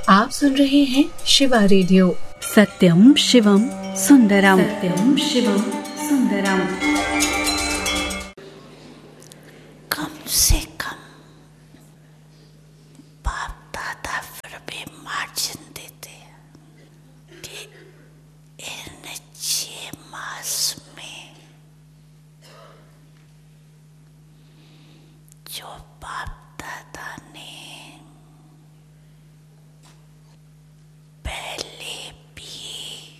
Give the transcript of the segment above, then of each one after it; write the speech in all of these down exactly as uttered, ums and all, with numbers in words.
आप सुन रहे हैं शिवा रेडियो। सत्यम शिवम सुंदरम, सत्यम शिवम सुंदरम। कम से कम बाप दादा फिर भी मार्जिन देते हैं कि इन छह मास में जो बाप दादा ने पहले भी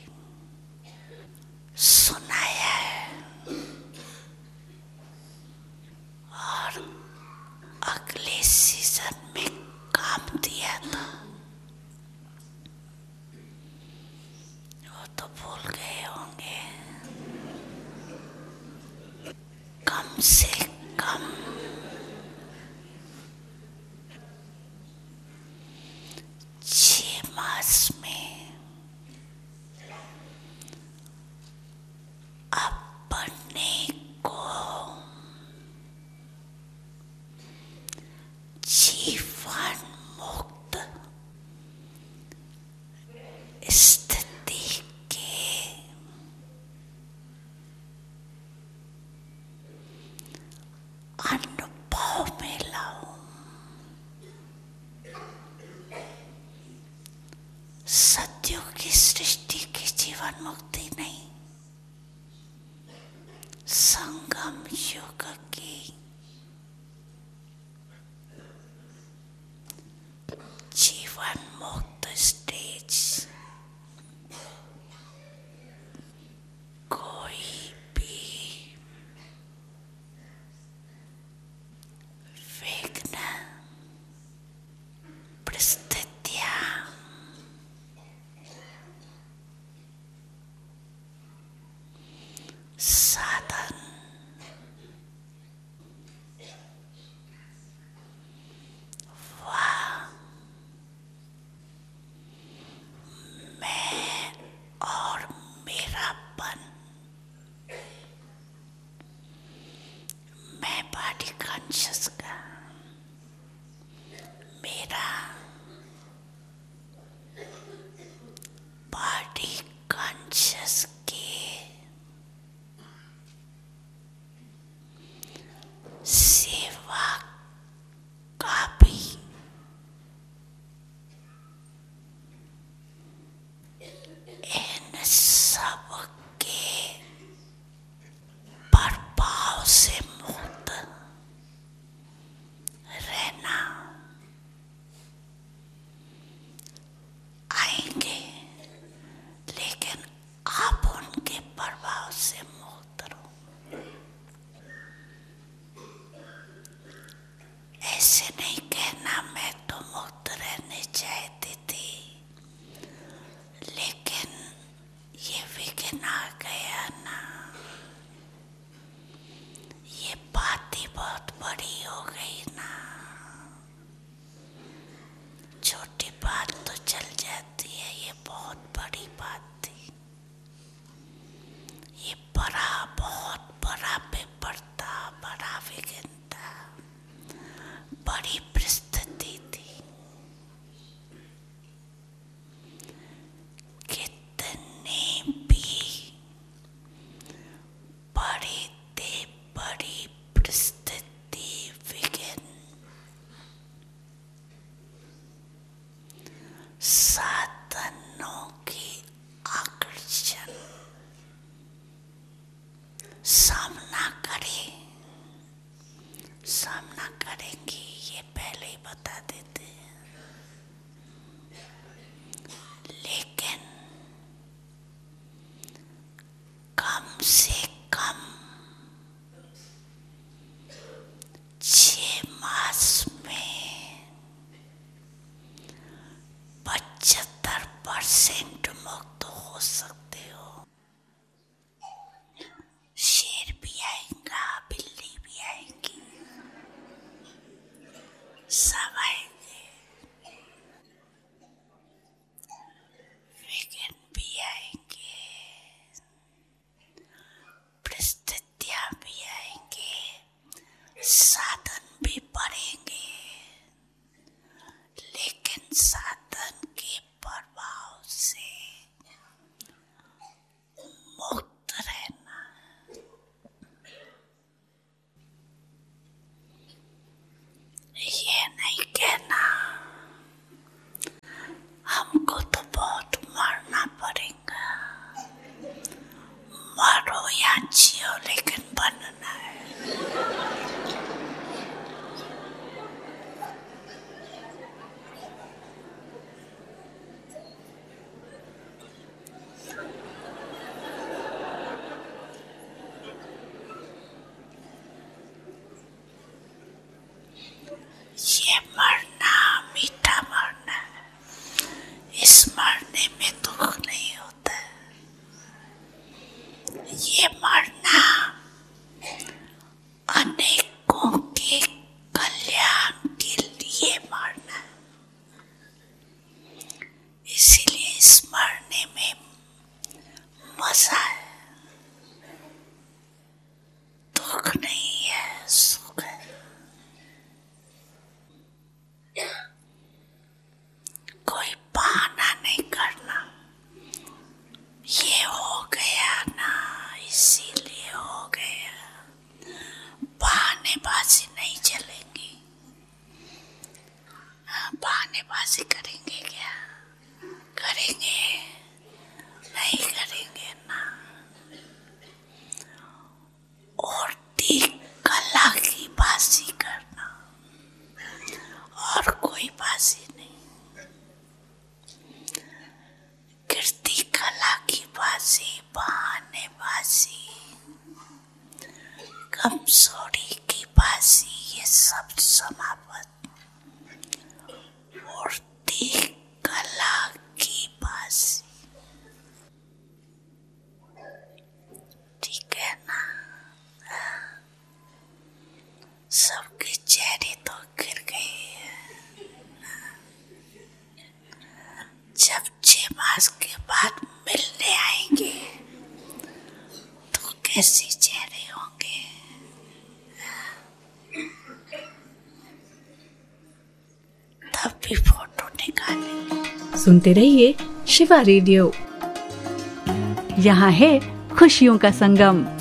सुनाया है और अगले सीजन में काम दिया था, वो तो भूल गए होंगे। कम से कम छह मास में अपने को जीवन मुक्त स्थिति के अनुभव में लाओ। सत्युग की सृष्टि की जीवन मुक्ति नहीं, संगम युग की जीवन मुक्त स्टेज कोई भी विघ्न परिस्थितियां साधन वाह मैं और मेरापन, मैं बॉडी कॉन्शियस का, मेरा बॉडी कॉन्शियस के सेवा का भी इन सब के प्रभाव से मुक्त रहना आएंगे, लेकिन आप उनके प्रभाव से मुक्त रहो। ऐसे नहीं कहना मैं तो मुक्त रहने चाहती थी, लेकिन ये विघ्न आ गया ना, ये बात ही बहुत बड़ी हो गई ना। छोटी बात तो चल जाती है, ये बहुत बड़ी बात थी। ये बड़ा, बहुत बड़ा पेपर था, बड़ा विघ्न था, बड़ी परिस्थिति थी। कितने भी बड़ी ते बड़ी परिस्थिति विघ्न साधनों की आकर्षण सामना करे, सामना करेंगी, ये पहले ही बता देते हैं। लेकिन कम से कम छह मास में पचहत्तर परसेंट मुक्त हो सकते हो। शेर भी आएगा, बिल्ली भी आएगी, सब आएंगे। बहानेबाजी करेंगे क्या? करेंगे? नहीं करेंगे ना। और ठीक कला की बाजी करना और कोई बाजी नहीं। कीर्ति कला की बाजी, बहानेबाजी, कमजोरी की बाजी, ये सब समाप्त। मूर्ति कला की बाजी, ठीक है ना? सबके चेहरे तो गिर गए। जब छह मास के बाद मिलने आएंगे तो कैसे चेहरे होंगे? तब भी फोटो निकालेंगे। सुनते रहिए शिवा रेडियो। यहाँ है खुशियों का संगम।